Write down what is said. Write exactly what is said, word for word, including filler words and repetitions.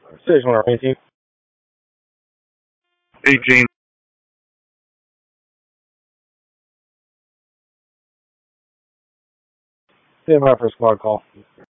Station one, Army team. Hey, Gene. Stand by for a squad call.